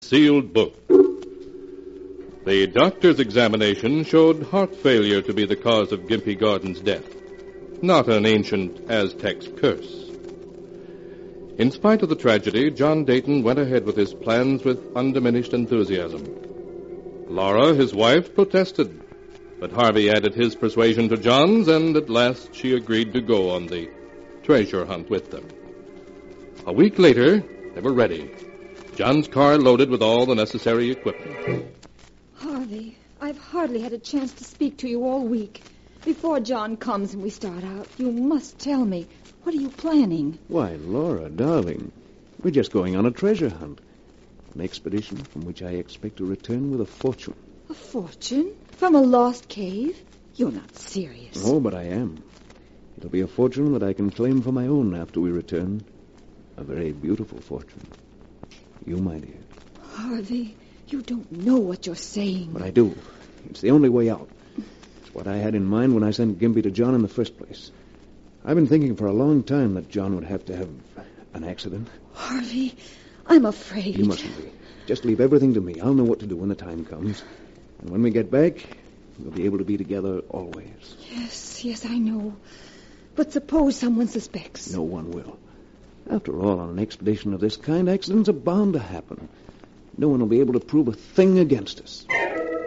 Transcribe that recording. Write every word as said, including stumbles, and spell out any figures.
Sealed book. The doctor's examination showed heart failure to be the cause of Gimpy Gordon's death, not an ancient Aztec's curse. In spite of the tragedy, John Dayton went ahead with his plans with undiminished enthusiasm. Laura, his wife, protested, but Harvey added his persuasion to John's, and at last she agreed to go on the treasure hunt with them. A week later, they were ready. John's car loaded with all the necessary equipment. Harvey, I've hardly had a chance to speak to you all week. Before John comes and we start out, you must tell me, what are you planning? Why, Laura, darling, we're just going on a treasure hunt. An expedition from which I expect to return with a fortune. A fortune? From a lost cave? You're not serious. Oh, but I am. It'll be a fortune that I can claim for my own after we return. A very beautiful fortune. You, my dear. Harvey, you don't know what you're saying. But I do. It's the only way out. It's what I had in mind when I sent Gimpy to John in the first place. I've been thinking for a long time that John would have to have an accident. Harvey, I'm afraid. You mustn't be. Just leave everything to me. I'll know what to do when the time comes. And when we get back, we'll be able to be together always. Yes, yes, I know. But suppose someone suspects. No one will. After all, on an expedition of this kind, accidents are bound to happen. No one will be able to prove a thing against us.